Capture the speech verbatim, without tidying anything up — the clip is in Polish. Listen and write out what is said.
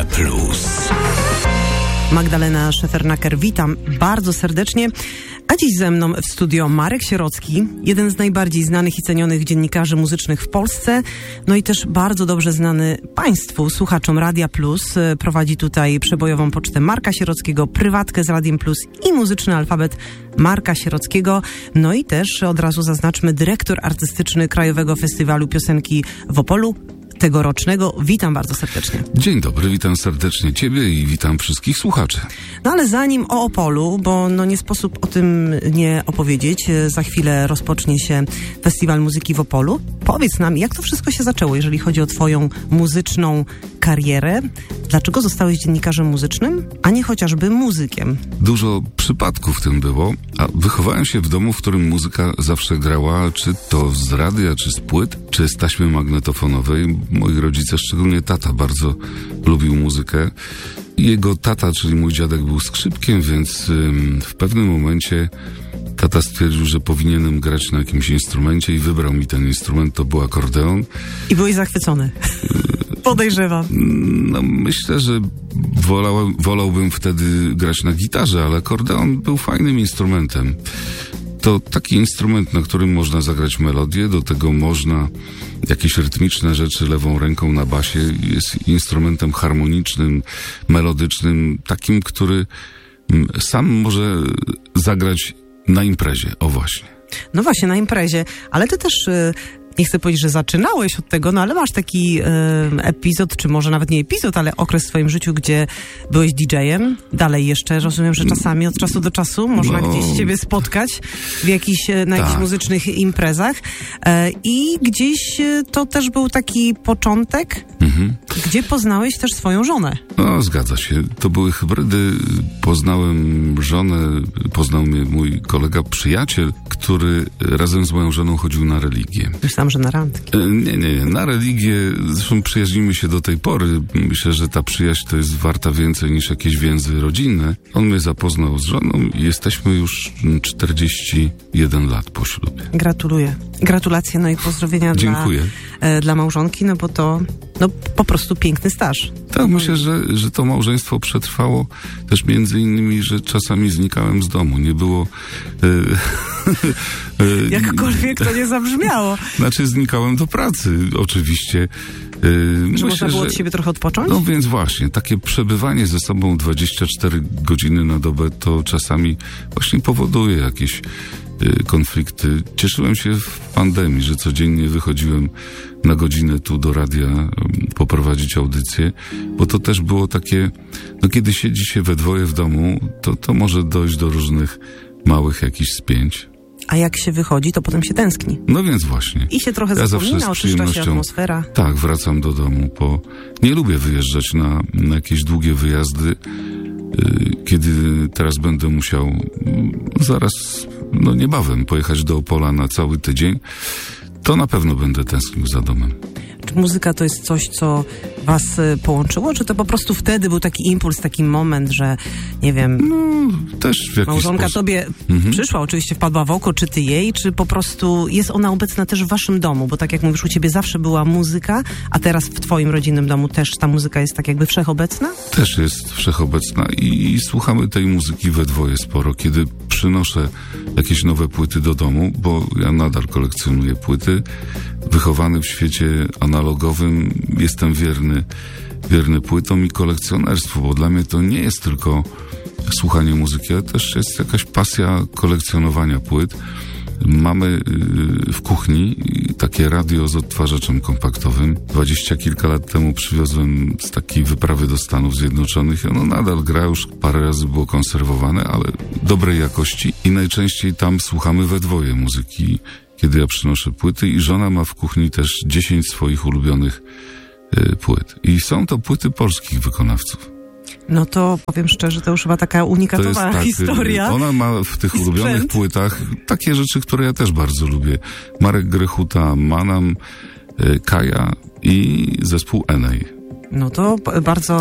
Radia Plus. Magdalena Szefernaker, witam bardzo serdecznie. A dziś ze mną w studio Marek Sierocki, jeden z najbardziej znanych i cenionych dziennikarzy muzycznych w Polsce, no i też bardzo dobrze znany Państwu, słuchaczom Radia Plus. Prowadzi tutaj przebojową pocztę Marka Sierockiego, prywatkę z Radiem Plus i muzyczny alfabet Marka Sierockiego. No i też od razu zaznaczmy dyrektor artystyczny Krajowego Festiwalu Piosenki w Opolu, tegorocznego. Witam bardzo serdecznie. Dzień dobry, witam serdecznie Ciebie i witam wszystkich słuchaczy. No ale zanim o Opolu, bo no nie sposób o tym nie opowiedzieć, za chwilę rozpocznie się Festiwal Muzyki w Opolu. Powiedz nam, jak to wszystko się zaczęło, jeżeli chodzi o Twoją muzyczną karierę? Dlaczego zostałeś dziennikarzem muzycznym, a nie chociażby muzykiem? Dużo przypadków w tym było, a wychowałem się w domu, w którym muzyka zawsze grała, czy to z radia, czy z płyt, czy z taśmy magnetofonowej. Moi rodzice, szczególnie tata, bardzo lubił muzykę. Jego tata, czyli mój dziadek, był skrzypkiem, więc ym, w pewnym momencie tata stwierdził, że powinienem grać na jakimś instrumencie i wybrał mi ten instrument, to był akordeon. I byłeś zachwycony. Podejrzewam. No myślę, że wolał, wolałbym wtedy grać na gitarze, ale akordeon był fajnym instrumentem. To taki instrument, na którym można zagrać melodię, do tego można jakieś rytmiczne rzeczy lewą ręką na basie. Jest instrumentem harmonicznym, melodycznym, takim, który sam może zagrać na imprezie. O właśnie. No właśnie, na imprezie. Ale ty też... Y- Nie chcę powiedzieć, że zaczynałeś od tego, no ale masz taki y, epizod, czy może nawet nie epizod, ale okres w swoim życiu, gdzie byłeś didżejem. Dalej jeszcze, rozumiem, że czasami od czasu do czasu można no. gdzieś ciebie spotkać w jakiś, na jakichś tak. muzycznych imprezach. E, I gdzieś to też był taki początek, mhm. gdzie poznałeś też swoją żonę. No, zgadza się. To były hybrydy. Poznałem żonę, poznał mnie mój kolega, przyjaciel, który razem z moją żoną chodził na religię. Myślałam, że na randki. Nie, nie, nie. Na religię, zresztą przyjaźnimy się do tej pory. Myślę, że ta przyjaźń to jest warta więcej niż jakieś więzy rodzinne. On mnie zapoznał z żoną i jesteśmy już czterdzieści jeden lat po ślubie. Gratuluję. Gratulacje, no i pozdrowienia Dziękuję. Dla, e, dla małżonki, no bo to no, po prostu piękny staż. Tak, myślę, że, że to małżeństwo przetrwało też między innymi, że czasami znikałem z domu. Nie było... E, e, Jakkolwiek to nie zabrzmiało. Znaczy znikałem do pracy, oczywiście. Yy, Czy myślę, można było że, od siebie trochę odpocząć? No więc właśnie, takie przebywanie ze sobą dwadzieścia cztery godziny na dobę to czasami właśnie powoduje jakieś yy, konflikty. Cieszyłem się w pandemii, że codziennie wychodziłem na godzinę tu do radia yy, poprowadzić audycję, bo to też było takie, no kiedy siedzi się we dwoje w domu, to, to może dojść do różnych małych jakichś spięć. A jak się wychodzi, to potem się tęskni. No więc właśnie. I się trochę ja zapomina, oczyszcza się atmosfera. Tak, wracam do domu, bo nie lubię wyjeżdżać na, na jakieś długie wyjazdy, yy, kiedy teraz będę musiał yy, zaraz, no niebawem pojechać do Opola na cały tydzień, to na pewno będę tęsknił za domem. Czy muzyka to jest coś, co was y, połączyło? Czy to po prostu wtedy był taki impuls, taki moment, że nie wiem... No, też w jakiś małżonka sposób. tobie mhm. przyszła, oczywiście wpadła w oko, czy ty jej, czy po prostu jest ona obecna też w waszym domu? Bo tak jak mówisz, u ciebie zawsze była muzyka, a teraz w twoim rodzinnym domu też ta muzyka jest tak jakby wszechobecna? Też jest wszechobecna i, i słuchamy tej muzyki we dwoje sporo. Kiedy przynoszę jakieś nowe płyty do domu, bo ja nadal kolekcjonuję płyty, wychowany w świecie analogowym, jestem wierny, wierny płytom i kolekcjonerstwu, bo dla mnie to nie jest tylko słuchanie muzyki, ale też jest jakaś pasja kolekcjonowania płyt. Mamy w kuchni takie radio z odtwarzaczem kompaktowym. Dwadzieścia kilka lat temu przywiozłem z takiej wyprawy do Stanów Zjednoczonych i ono nadal gra, już parę razy było konserwowane, ale dobrej jakości i najczęściej tam słuchamy we dwoje muzyki, kiedy ja przynoszę płyty i żona ma w kuchni też dziesięć swoich ulubionych y, płyt. I są to płyty polskich wykonawców. No to powiem szczerze, to już chyba taka unikatowa tak, historia. Ona ma w tych ulubionych płytach takie rzeczy, które ja też bardzo lubię. Marek Grechuta, Manam, y, Kaja i zespół Enej. No to bardzo